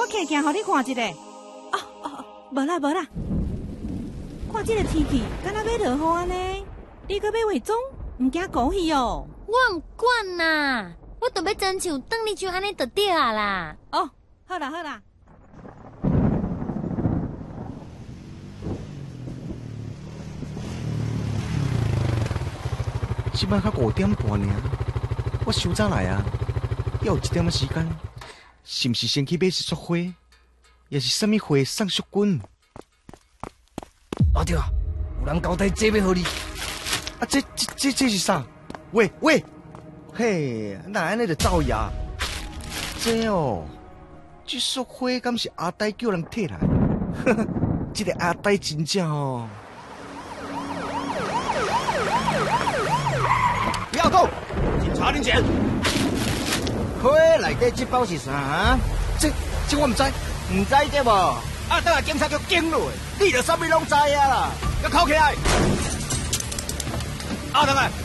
我起镜，互你看一下。无啦无啦，看这个天气，敢若要落雨安尼，你搁要化妆，唔惊孤去哦？ 我唔管啦，我都要亲像当你像安尼就对啊啦。 哦，好啦好啦。 即摆才5点半尔，我伤早来啊，还有1点仔时间，是毋是先去买一束花，也是啥物花送淑君？ 阿弟啊，有人交代这要互你。 啊，这是啥？喂，嘿，那安尼就造谣？这哦，这束花敢是阿呆叫人摕来？呵呵，这个阿呆真正哦。 不要动！警察临检。花内底这包是啥啊？ 这我唔知， 唔知对无？啊，等下警察局警落，你就啥物拢知啊啦！要铐起来！阿东啊，